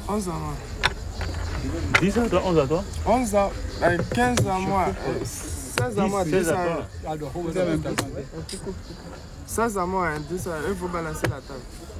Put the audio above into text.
11 à moi. 10 à toi, 11 à toi. 11 à 15 à moi. 16 à moi, 10 à toi. 16 à moi, 10 à. Il faut balancer la table.